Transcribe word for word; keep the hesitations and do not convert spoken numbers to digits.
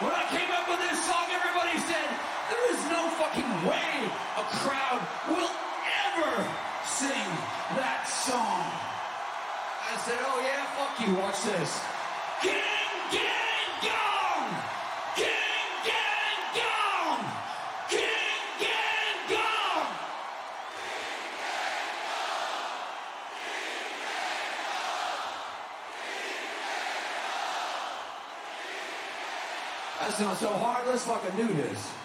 When I came up with this song, everybody said, there is no fucking way a crowd will ever sing that song. I said, oh yeah, fuck you, watch this. King Gang Gong! King Gang Gong! King Gang Gong! That's not so hard, let's fucking do this.